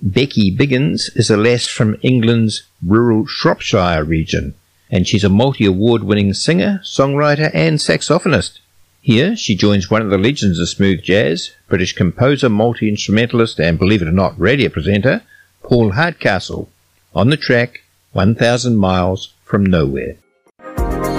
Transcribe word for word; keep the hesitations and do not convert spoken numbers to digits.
Becky Biggins is a lass from England's rural Shropshire region, and she's a multi-award-winning singer, songwriter and saxophonist. Here she joins one of the legends of smooth jazz, British composer, multi-instrumentalist and, believe it or not, radio presenter, Paul Hardcastle, on the track one thousand miles from Nowhere.